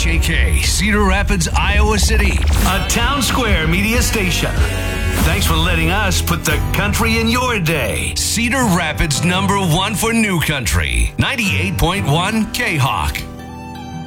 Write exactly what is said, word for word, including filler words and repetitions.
K K, Cedar Rapids, Iowa City, a Town Square media station. Thanks for letting us put the country in your day. Cedar Rapids number one for new country, ninety-eight point one K-Hawk.